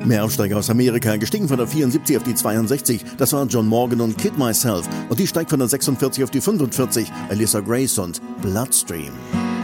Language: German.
Mehr Aufsteiger aus Amerika, gestiegen von der 74 auf die 62. Das waren John Morgan und Kid Myself. Und die steigt von der 46 auf die 45. Alyssa Grace und Bloodstream.